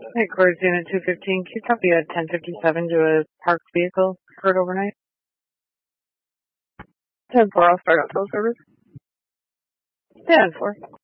Hey, Course Unit 215, can you copy at 1057 to a parked vehicle occurred overnight? 10-4, I'll start up tow service. 10-4.